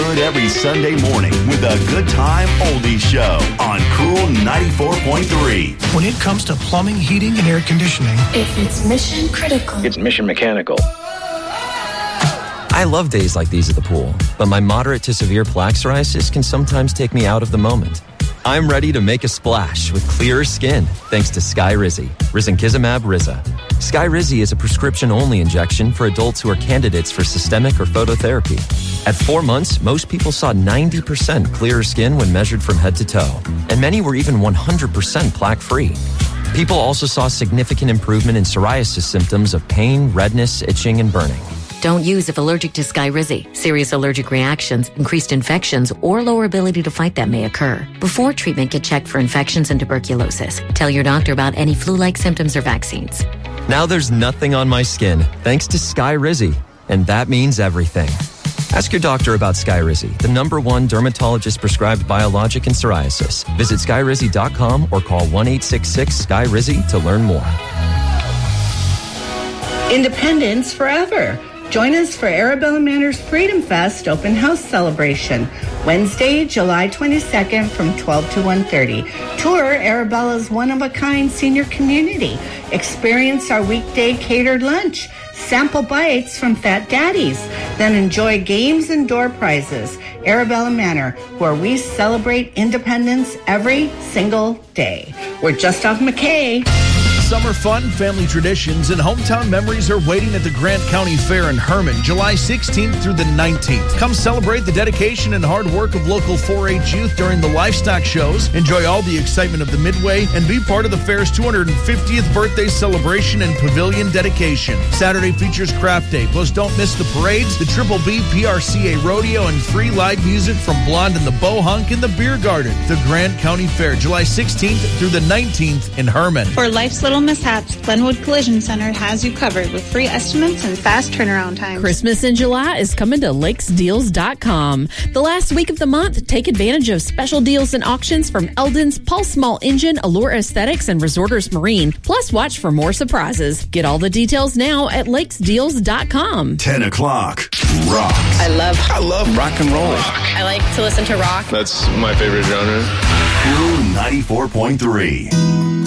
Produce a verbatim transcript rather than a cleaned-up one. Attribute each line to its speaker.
Speaker 1: good every Sunday morning with a Good Time Oldies Show on Cool ninety-four point three.
Speaker 2: When it comes to plumbing, heating, and air conditioning,
Speaker 3: if it's mission critical,
Speaker 4: it's mission mechanical.
Speaker 5: I love days like these at the pool, but my moderate to severe plaque psoriasis can sometimes take me out of the moment. I'm ready to make a splash with clearer skin thanks to Skyrizi, Risankizumab Riza. Skyrizi is a prescription-only injection for adults who are candidates for systemic or phototherapy. At four months, most people saw ninety percent clearer skin when measured from head to toe, and many were even one hundred percent plaque-free. People also saw significant improvement in psoriasis symptoms of pain, redness, itching, and burning.
Speaker 6: Don't use if allergic to Skyrizi. Serious allergic reactions, increased infections, or lower ability to fight them may occur. Before treatment, get checked for infections and tuberculosis. Tell your doctor about any flu-like symptoms or vaccines.
Speaker 5: Now there's nothing on my skin thanks to Skyrizi, and that means everything. Ask your doctor about Skyrizi, the number one dermatologist-prescribed biologic in psoriasis. Visit skyrizi dot com or call one eight six six Sky Rizi to learn more.
Speaker 7: Independence forever. Join us for Arabella Manor's Freedom Fest open house celebration, Wednesday, July twenty-second from twelve to one thirty. Tour Arabella's one-of-a-kind senior community. Experience our weekday catered lunch. Sample bites from Fat Daddies. Then enjoy games and door prizes. Arabella Manor, where we celebrate independence every single day. We're just off McKay.
Speaker 8: Summer fun, family traditions, and hometown memories are waiting at the Grant County Fair in Herman, July sixteenth through the nineteenth. Come celebrate the dedication and hard work of local four H youth during the livestock shows, enjoy all the excitement of the Midway, and be part of the fair's two hundred fiftieth birthday celebration and pavilion dedication. Saturday features Craft Day, plus don't miss the parades, the Triple B P R C A Rodeo, and free live music from Blonde and the Bohunk in the Beer Garden. The Grant County Fair, July sixteenth through the nineteenth in Herman.
Speaker 9: For life's little mishaps, Glenwood Collision Center has you covered with free estimates and fast turnaround times.
Speaker 10: Christmas in July is coming to lakes deals dot com. The last week of the month, take advantage of special deals and auctions from Eldon's, Paul Small Engine, Allure Aesthetics, and Resorters Marine. Plus, watch for more surprises. Get all the details now at lakes deals dot com.
Speaker 1: ten o'clock. Rock.
Speaker 11: I love
Speaker 12: I love rock and roll.
Speaker 11: Rock. I like to listen to rock.
Speaker 12: That's my favorite genre.
Speaker 1: Cool ninety-four point three.